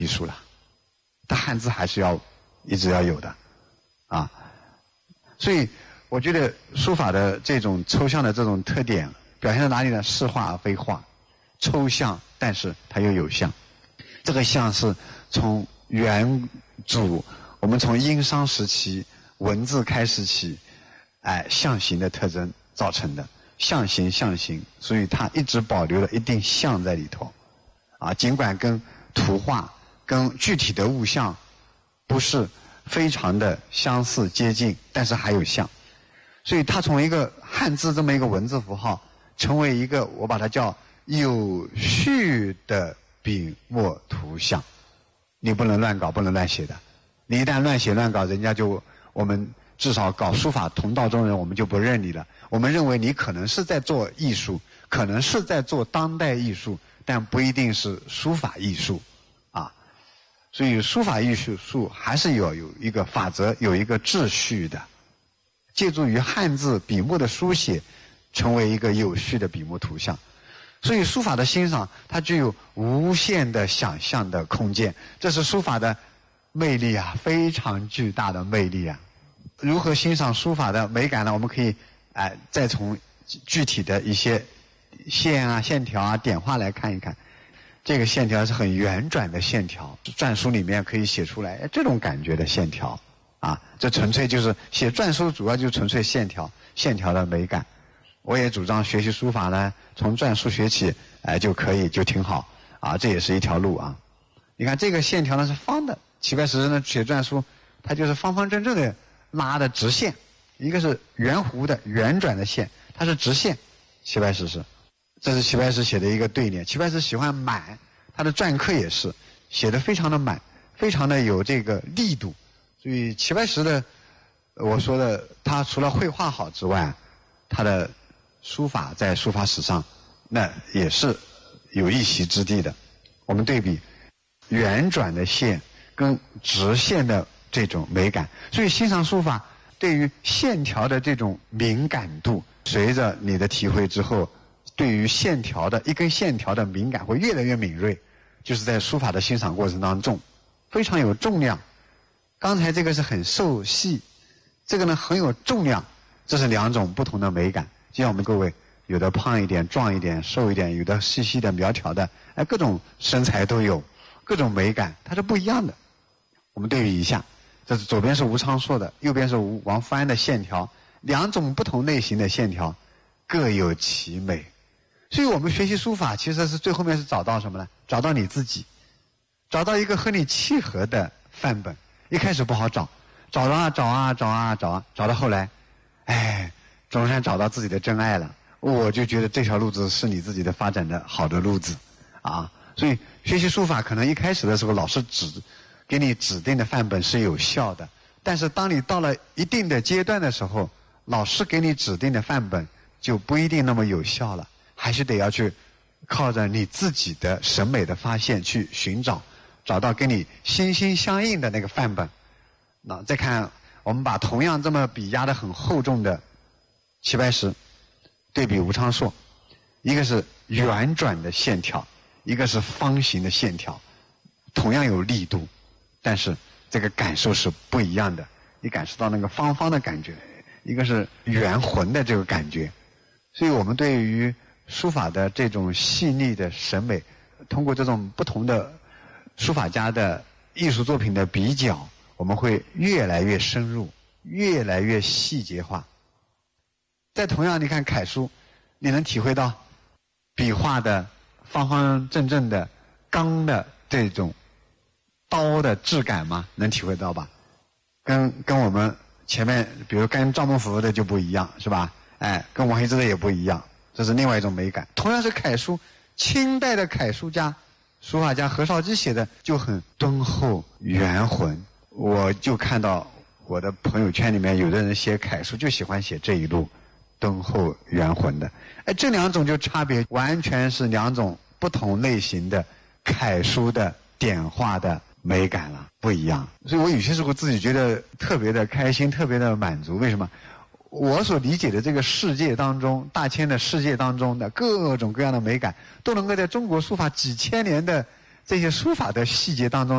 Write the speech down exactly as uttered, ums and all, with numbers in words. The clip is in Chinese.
艺术了，但汉字还是要一直要有的啊。所以我觉得书法的这种抽象的这种特点表现在哪里呢？是画而非画，抽象但是它又有象。这个象是从元祖我们从殷商时期文字开始起，哎，象形的特征造成的。象形象形，所以它一直保留了一定象在里头啊，尽管跟图画跟具体的物象不是非常的相似接近，但是还有象。所以它从一个汉字这么一个文字符号成为一个，我把它叫有序的笔墨图像。你不能乱搞，不能乱写的，你一旦乱写乱搞，人家就我们至少搞书法同道中人，我们就不认你了。我们认为你可能是在做艺术，可能是在做当代艺术，但不一定是书法艺术啊。所以书法艺术术还是有有一个法则，有一个秩序的，借助于汉字笔墨的书写，成为一个有序的笔墨图像。所以书法的欣赏，它具有无限的想象的空间，这是书法的魅力啊，非常巨大的魅力啊。如何欣赏书法的美感呢？我们可以哎、呃，再从具体的一些线啊、线条啊、点画来看一看。这个线条是很圆转的线条，篆书里面可以写出来这种感觉的线条啊。这纯粹就是写篆书，主要就是纯粹线条，线条的美感。我也主张学习书法呢，从篆书学起，哎、呃、就可以，就挺好啊。这也是一条路啊。你看这个线条呢是方的，齐白石呢写篆书，它就是方方正正的拉的直线，一个是圆弧的圆转的线，它是直线。齐白石是，这是齐白石写的一个对联。齐白石喜欢满，他的篆刻也是写的非常的满，非常的有这个力度。所以齐白石的，我说的，他除了绘画好之外，他的书法在书法史上那也是有一席之地的。我们对比圆转的线跟直线的这种美感，所以欣赏书法对于线条的这种敏感度，随着你的体会之后，对于线条的一根线条的敏感会越来越敏锐，就是在书法的欣赏过程当中非常有重量。刚才这个是很瘦细，这个呢很有重量，这是两种不同的美感。就像我们各位有的胖一点、壮一点、瘦一点，有的细细的、苗条的，哎，各种身材都有，各种美感它是不一样的。我们对比一下，这是左边是吴昌硕的，右边是吴王复安的线条，两种不同类型的线条各有其美。所以我们学习书法其实是最后面是找到什么呢？找到你自己，找到一个和你契合的范本。一开始不好找，找啊找啊找啊找啊，找到后来，哎，总算找到自己的真爱了。我就觉得这条路子是你自己的发展的好的路子啊。所以学习书法可能一开始的时候老师指给你指定的范本是有效的，但是当你到了一定的阶段的时候，老师给你指定的范本就不一定那么有效了，还是得要去靠着你自己的审美的发现去寻找，找到跟你心心相印的那个范本。那再看我们把同样这么笔压得很厚重的齐白石对比吴昌硕，一个是圆转的线条，一个是方形的线条，同样有力度，但是这个感受是不一样的。你感受到那个方方的感觉，一个是圆浑的这个感觉。所以我们对于书法的这种细腻的审美，通过这种不同的书法家的艺术作品的比较，我们会越来越深入，越来越细节化。再同样你看楷书，你能体会到笔画的方方正正的刚的这种刀的质感吗？能体会到吧？跟跟我们前面比如跟赵孟頫的就不一样，是吧？哎，跟王羲之的也不一样，这是另外一种美感。同样是楷书，清代的楷书家书法家何绍基写的就很敦厚圆浑。我就看到我的朋友圈里面有的人写楷书就喜欢写这一路敦厚圆浑的。哎，这两种就差别完全是两种不同类型的楷书的点画的美感了，不一样。所以我有些时候自己觉得特别的开心，特别的满足。为什么？我所理解的这个世界当中，大千的世界当中的各种各样的美感，都能够在中国书法几千年的这些书法的细节当中。